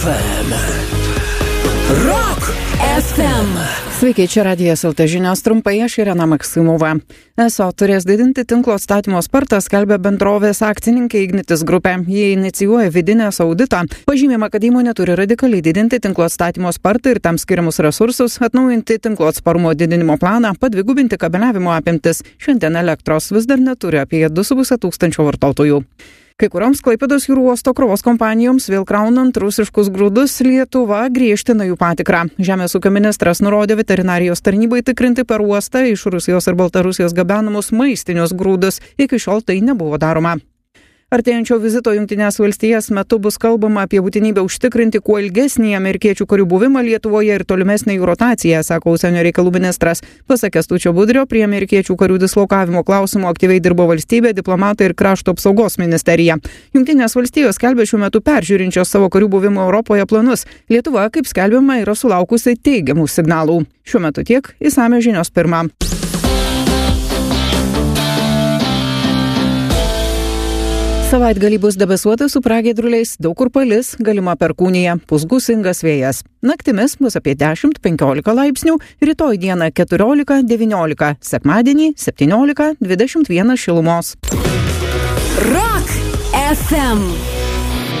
Rock FM. Sveiki, čia Radijas LT žinios trumpai, aš Irena Maksimova. ESO turės didinti tinklo atstatymo spartą, skelbia bendrovės akcininkė Ignitis grupė. Jie inicijuoja vidinės auditą. Pažymima, kad įmonė turi radikaliai didinti tinklo atstatymo spartą ir tam skiriamus resursus, atnaujinti tinklo atsparumo didinimo planą, padvigubinti kabeliavimo apimtis. Šiandien elektros vis dar neturi apie 2,5 tūkstančio vartotojų. Kai kurioms Klaipėdos jūrų uosto krovos kompanijoms vėl kraunant rusiškus grūdus, Lietuva griežtina jų patikrą. Žemės ūkio ministras nurodė veterinarijos tarnybai tikrinti per uostą iš Rusijos ir Baltarusijos gabenamus maistinius grūdus. Iki šiol tai nebuvo daroma. Artėjančio vizito Jungtinės valstijas metu bus kalbama apie būtinybę užtikrinti kuo ilgesnį amerikiečių karių buvimą Lietuvoje ir tolimesnę jų rotaciją, sako užsienio reikalų ministras. Pasak Kęstučio Budrio, prie amerikiečių karių dislokavimo klausimų aktyviai dirbo valstybė, diplomatai ir krašto apsaugos ministerija. Jungtinės valstijos skelbia šiuo metu peržiūrinčios savo karių buvimo Europoje planus. Lietuva, kaip skelbiama, yra sulaukusi teigiamų signalų. Šiuo metu tiek, išsamios žinios pirmą. Savaitgalį bus debesuota su pragiedruliais, daug kur palis, galima perkūnija, pūs gūsingas vėjas. Naktimis bus apie 10-15 laipsnių, rytoj dieną 14-19, sekmadienį 17-21 šilumos. Rock FM.